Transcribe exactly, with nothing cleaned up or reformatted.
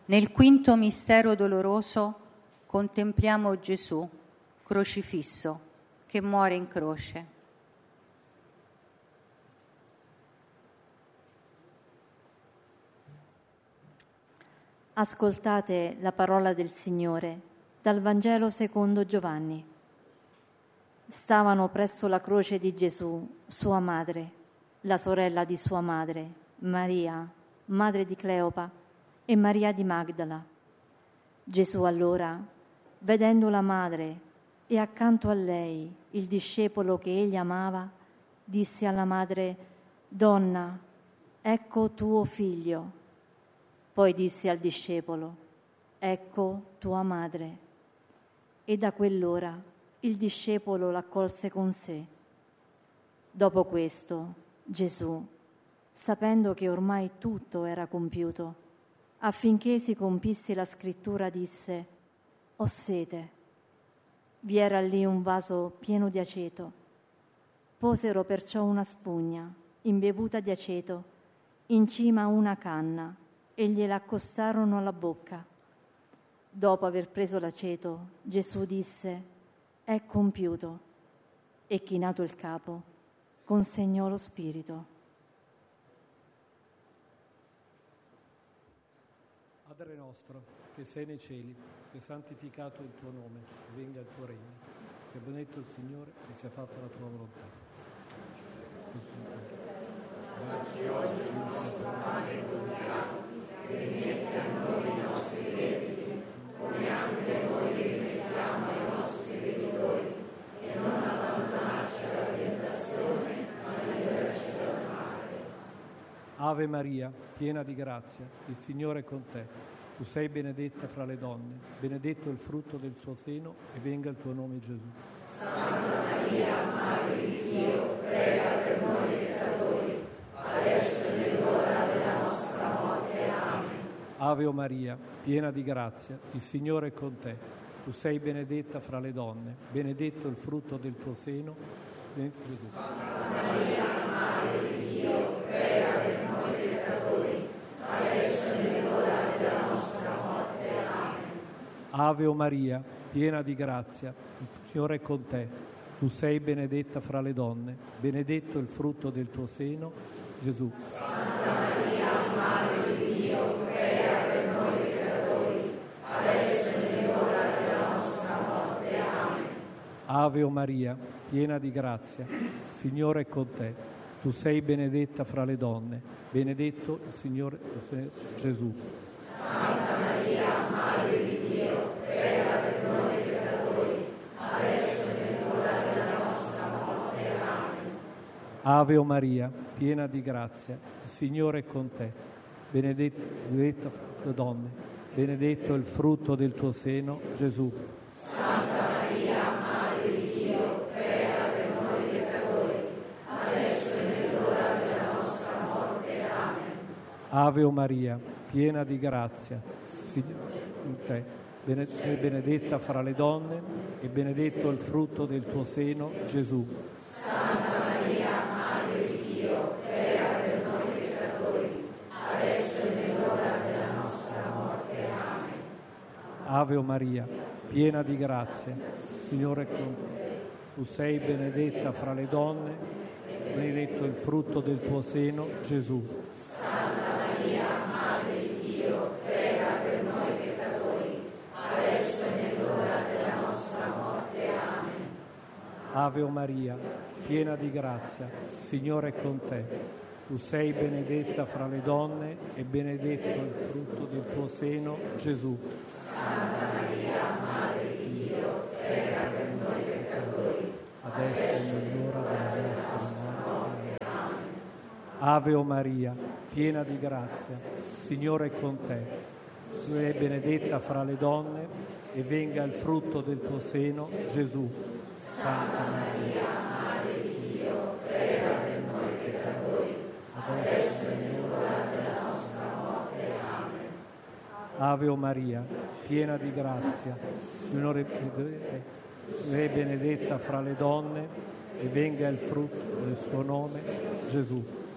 Nel quinto mistero doloroso contempliamo Gesù crocifisso che muore in croce. Ascoltate la parola del Signore dal Vangelo secondo Giovanni. Stavano presso la croce di Gesù sua madre, la sorella di sua madre, Maria, madre di Cleopa, e Maria di Magdala. Gesù allora, vedendo la madre e accanto a lei il discepolo che egli amava, disse alla madre: «Donna, ecco tuo figlio». Poi disse al discepolo: «Ecco tua madre». E da quell'ora il discepolo l'accolse con sé. Dopo questo, Gesù, sapendo che ormai tutto era compiuto, affinché si compisse la scrittura, disse: «Ho sete». Vi era lì un vaso pieno di aceto. Posero perciò una spugna imbevuta di aceto in cima a una canna e gliela accostarono alla bocca. Dopo aver preso l'aceto, Gesù disse: «È compiuto», e chinato il capo, consegnò lo spirito. Padre nostro, che sei nei cieli, sia santificato il tuo nome, venga il tuo regno, sia benedetto il Signore e sia fatta la tua volontà. Dacci oggi il nostro pane quotidiano, e rimetti a noi i nostri debiti, come anche noi rimettiamo ai nostri debitori, e non abbandonarci alla tentazione, ma liberaci dal male. Ave Maria, piena di grazia, il Signore è con te. Tu sei benedetta fra le donne, benedetto il frutto del suo seno, e venga il tuo nome Gesù. Santa Maria, Madre di Dio, prega per noi peccatori, adesso è nell'ora della nostra morte. Amen. Ave o Maria, piena di grazia, il Signore è con te. Tu sei benedetta fra le donne, benedetto il frutto del tuo seno, Gesù. Santa Maria, Madre di Dio, prega per noi peccatori, adesso è nell'ora della nostra morte. Amen. Ave o Maria, piena di grazia, il Signore è con te. Tu sei benedetta fra le donne, benedetto il frutto del tuo seno, Gesù. Santa Maria, Madre di Dio, prega per noi peccatori, adesso è nell'ora della nostra morte. Amen. Ave o Maria, piena di grazia, il Signore è con te. Tu sei benedetta fra le donne, benedetto il Signore Gesù. Santa Maria, Madre di Dio, prega per noi peccatori, adesso è nell'ora della nostra morte. Amen. Ave o Maria, piena di grazia, il Signore è con te. Benedetta, benedetta fra le donne, benedetto il frutto del tuo seno, Gesù. Santa Maria, Madre di Dio, prega per noi peccatori, adesso è nell'ora della nostra morte. Amen. Ave o Maria, piena di grazia, Signore è con te. Sei benedetta fra le donne e benedetto il frutto del tuo seno, Gesù. Santa Maria, Madre di Dio, prega per noi peccatori, adesso è nell'ora della nostra morte. Amen. Ave o Maria, piena di grazia, Signore è con te. Tu sei benedetta fra le donne, benedetto il frutto del tuo seno, Gesù. Santa Maria, Madre di Dio, prega per noi peccatori, adesso è nell'ora della nostra morte. Amen. Ave o Maria, piena di grazia, Signore è con te. Tu sei benedetta fra le donne e benedetto il frutto del tuo seno, Gesù. Santa Maria, Madre di Dio, prega per noi peccatori, adesso è nell'ora della nostra morte. Amen. Ave o Maria, piena di grazia, Signore è con te. Tu sei benedetta fra le donne e venga il frutto del tuo seno, Gesù. Santa Maria, Madre di Dio, prega per noi peccatori, adesso è nell'ora della nostra morte. Amen. Ave o Maria, piena di grazia, Signore è con te. Tu sei benedetta fra le donne e venga il frutto del suo nome, Gesù.